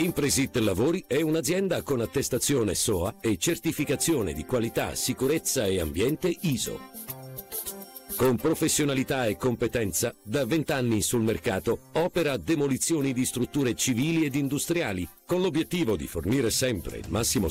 Impresit Lavori è un'azienda con attestazione SOA e certificazione di qualità, sicurezza e ambiente ISO. Con professionalità e competenza, da 20 anni sul mercato, opera demolizioni di strutture civili ed industriali, con l'obiettivo di fornire sempre il massimo